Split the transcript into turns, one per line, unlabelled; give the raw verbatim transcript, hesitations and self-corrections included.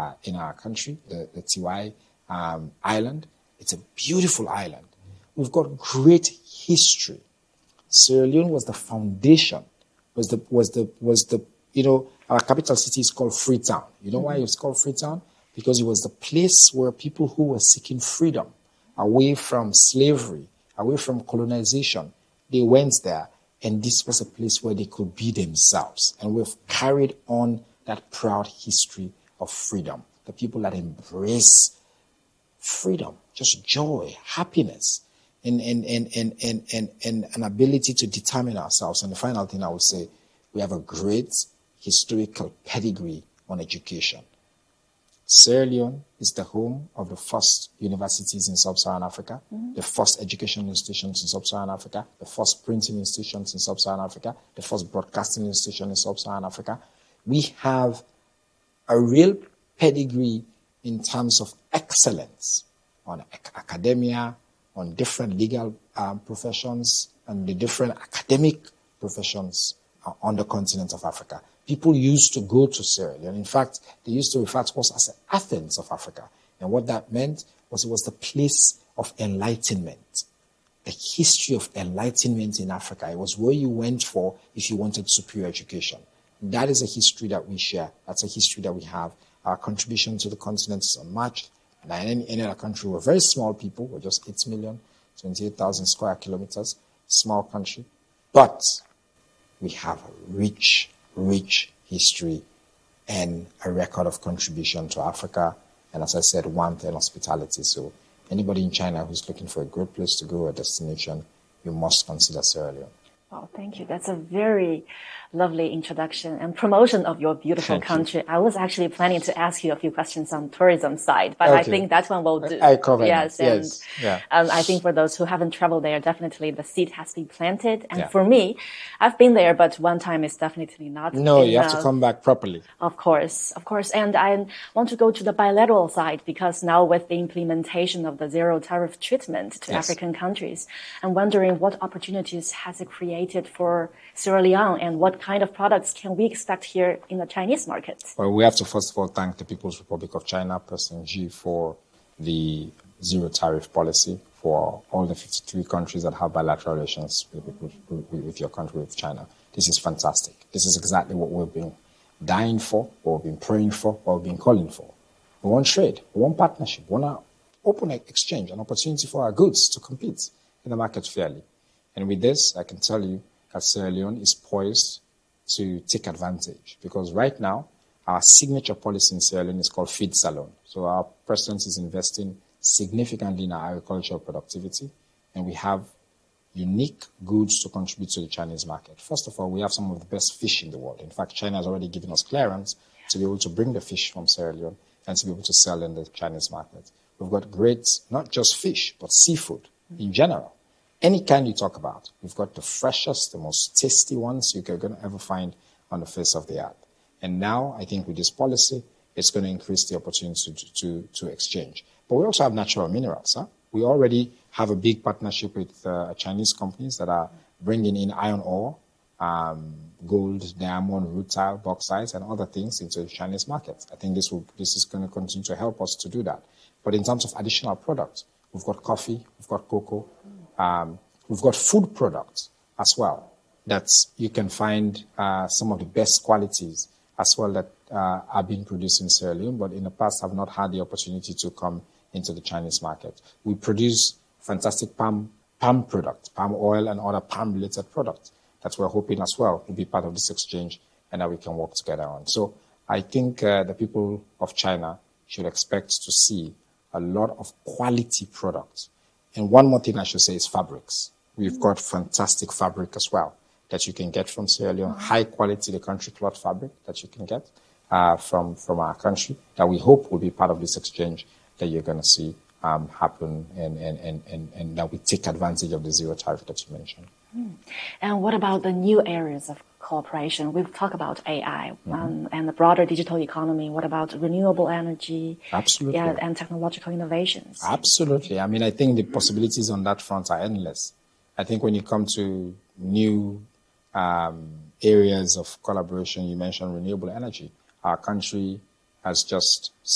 our in our country, the, the Tiwai um, Island. It's a beautiful island. We've got great history. Sierra Leone was the foundation, was the was the was the you know our capital city is called Freetown. You know mm-hmm. why it's called Freetown? Because it was the place where people who were seeking freedom, away from slavery, away from colonization, they went there, and this was a place where they could be themselves. And we've carried on that proud history of freedom. The people that embrace freedom, just joy, happiness, and, and, and, and, and, and, and an ability to determine ourselves. And the final thing I would say, we have a great historical pedigree on education. Sierra Leone is the home of the first universities in sub-Saharan Africa, mm-hmm. the first educational institutions in sub-Saharan Africa, the first printing institutions in sub-Saharan Africa, the first broadcasting institution in sub-Saharan Africa. We have a real pedigree in terms of excellence on ac- academia, on different legal um, professions, and the different academic professions uh, on the continent of Africa. People used to go to Sierra Leone. In fact, they used to refer to us as the Athens of Africa. And what that meant was it was the place of enlightenment, the history of enlightenment in Africa. It was where you went for if you wanted superior education. That is a history that we share. That's a history that we have. Our contribution to the continent is unmatched. And in any, any other country, we're very small people. We're just eight million, twenty-eight thousand square kilometers, small country. But we have a rich, rich history and a record of contribution to Africa. And as I said, warmth and hospitality. So anybody in China who's looking for a great place to go, a destination, you must consider Sierra Leone.
Oh, thank you. That's a very lovely introduction and promotion of your beautiful
Thank
country.
you.
I was actually planning to ask you a few questions on tourism side, but
Okay.
I think that one will do.
I cover
yes,
that.
and
Yes. Yeah.
um, I think for those who haven't traveled there, definitely the seed has been planted. And
Yeah.
for me, I've been there, but one time is definitely not
No,
enough.
you have to come back properly.
Of course, of course. And I want to go to the bilateral side because now with the implementation of the zero tariff treatment to
Yes.
African countries, I'm wondering what opportunities has it created for Sierra Leone and what kind of products can we expect here in the Chinese market?
Well, we have to first of all thank the People's Republic of China, President Xi, for the zero tariff policy for all the fifty-three countries that have bilateral relations with, with, with, with your country, with China. This is fantastic. This is exactly what we've been dying for, what we've been praying for, what we've been calling for. We want trade, we want partnership, we want an open exchange, an opportunity for our goods to compete in the market fairly. And with this, I can tell you that Sierra Leone is poised to take advantage because right now, our signature policy in Sierra Leone is called Feed Salon. So our president is investing significantly in our agricultural productivity, and we have unique goods to contribute to the Chinese market. First of all, we have some of the best fish in the world. In fact, China has already given us clearance to be able to bring the fish from Sierra Leone and to be able to sell in the Chinese market. We've got great, not just fish, but seafood in general. Any kind you talk about, we've got the freshest, the most tasty ones you're going to ever find on the face of the earth. And now, I think with this policy, it's going to increase the opportunity to, to, to exchange. But we also have natural minerals. Huh? We already have a big partnership with uh, Chinese companies that are bringing in iron ore, um, gold, diamond, rutile, bauxite, and other things into the Chinese market. I think this will this is going to continue to help us to do that. But in terms of additional products, we've got coffee, we've got cocoa, um, we've got food products as well that you can find uh, some of the best qualities as well that uh, are being produced in Sierra Leone, but in the past have not had the opportunity to come into the Chinese market. We produce fantastic palm palm products, palm oil and other palm-related products that we're hoping as well will be part of this exchange and that we can work together on. So I think uh, the people of China should expect to see a lot of quality products. And one more thing I should say is fabrics. We've got fantastic fabric as well that you can get from Sierra Leone, mm-hmm. high quality, the country cloth fabric that you can get uh, from, from our country that we hope will be part of this exchange that you're going to see um, happen and, and, and, and, and that we take advantage of the zero tariff that you mentioned.
Mm. And what about the new areas of cooperation? We've talked about A I mm-hmm. um, and the broader digital economy. What about renewable energy?
Absolutely.
Yeah, and technological innovations?
Absolutely. I mean, I think the possibilities on that front are endless. I think when you come to new um, areas of collaboration, you mentioned renewable energy. Our country has just